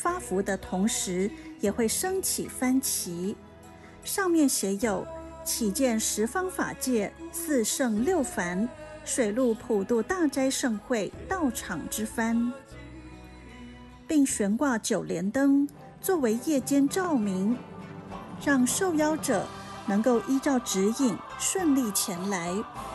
发符的同时，也会升起幡旗，上面写有启建十方法界四圣六凡水陆普渡大斋盛会道场之幡，并悬挂9连灯作为夜间照明，让受邀者能够依照指引顺利前来。